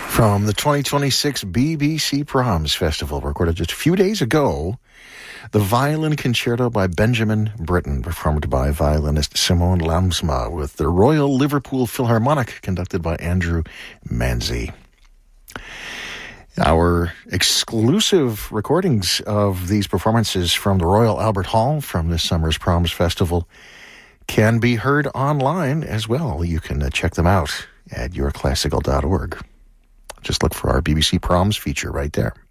From the 2026 BBC Proms Festival, recorded just a few days ago, the Violin Concerto by Benjamin Britten, performed by violinist Simone Lamsma, with the Royal Liverpool Philharmonic, conducted by Andrew Manzi. Our exclusive recordings of these performances from the Royal Albert Hall from this summer's Proms Festival can be heard online as well. You can check them out at yourclassical.org. Just look for our BBC Proms feature right there.